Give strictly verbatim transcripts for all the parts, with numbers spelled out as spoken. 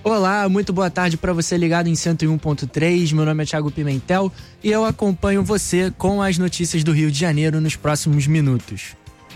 Olá, muito boa tarde para você ligado em cento e um ponto três. Meu nome é Thiago Pimentel e eu acompanho você com as notícias do Rio de Janeiro nos próximos minutos.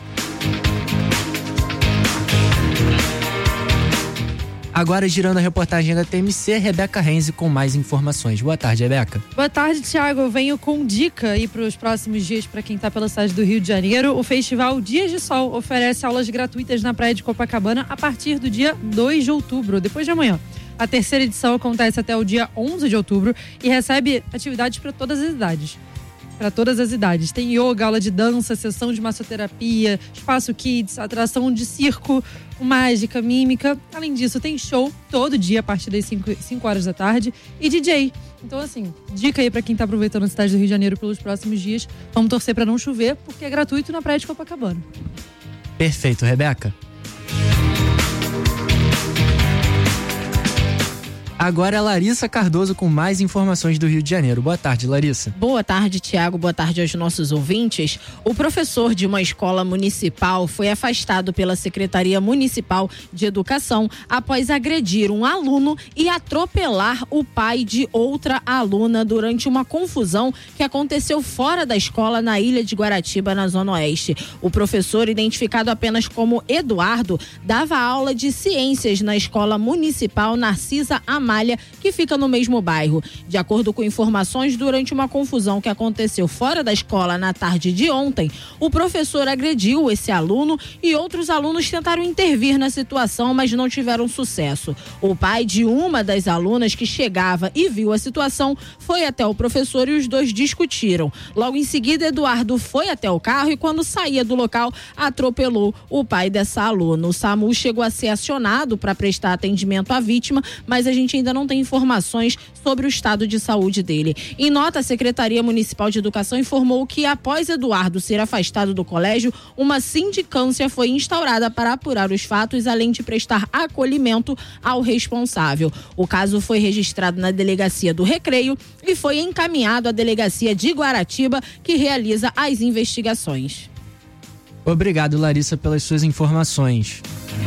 Agora, girando a reportagem da T M C, Rebeca Renzi com mais informações. Boa tarde, Rebeca. Boa tarde, Thiago. Eu venho com dica aí para os próximos dias para quem está pela cidade do Rio de Janeiro. O Festival Dias de Sol oferece aulas gratuitas na praia de Copacabana a partir do dia dois de outubro, depois de amanhã. A terceira edição acontece até o dia onze de outubro e recebe atividades para todas as idades. Para todas as idades. Tem yoga, aula de dança, sessão de massoterapia, espaço kids, atração de circo, mágica, mímica. Além disso, tem show todo dia a partir das cinco horas da tarde e D J. Então, assim, dica aí para quem tá aproveitando a cidade do Rio de Janeiro pelos próximos dias. Vamos torcer para não chover, porque é gratuito na praia de Copacabana. Perfeito, Rebeca. Agora é Larissa Cardoso com mais informações do Rio de Janeiro. Boa tarde, Larissa. Boa tarde, Thiago. Boa tarde aos nossos ouvintes. O professor de uma escola municipal foi afastado pela Secretaria Municipal de Educação após agredir um aluno e atropelar o pai de outra aluna durante uma confusão que aconteceu fora da escola na Ilha de Guaratiba, na Zona Oeste. O professor, identificado apenas como Eduardo, dava aula de ciências na Escola Municipal Narcisa Amália, que fica no mesmo bairro. De acordo com informações, durante uma confusão que aconteceu fora da escola na tarde de ontem, o professor agrediu esse aluno e outros alunos tentaram intervir na situação, mas não tiveram sucesso. O pai de uma das alunas que chegava e viu a situação foi até o professor e os dois discutiram. Logo em seguida, Eduardo foi até o carro e, quando saía do local, atropelou o pai dessa aluna. O SAMU chegou a ser acionado para prestar atendimento à vítima, mas a gente ainda não tem informações sobre o estado de saúde dele. Em nota, a Secretaria Municipal de Educação informou que, após Eduardo ser afastado do colégio, uma sindicância foi instaurada para apurar os fatos, além de prestar acolhimento ao responsável. O caso foi registrado na Delegacia do Recreio e foi encaminhado à Delegacia de Guaratiba, que realiza as investigações. Obrigado, Larissa, pelas suas informações.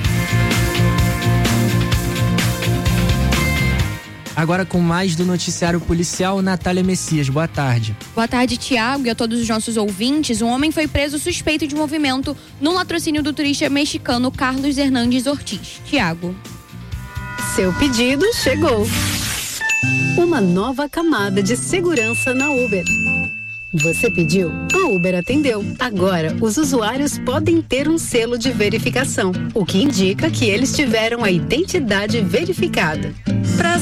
Agora com mais do noticiário policial, Natália Messias. Boa tarde. Boa tarde, Thiago, e a todos os nossos ouvintes. Um homem foi preso suspeito de movimento no latrocínio do turista mexicano Carlos Hernandes Ortiz. Thiago. Seu pedido chegou. Uma nova camada de segurança na Uber. Você pediu? A Uber atendeu. Agora, os usuários podem ter um selo de verificação, o que indica que eles tiveram a identidade verificada. Pra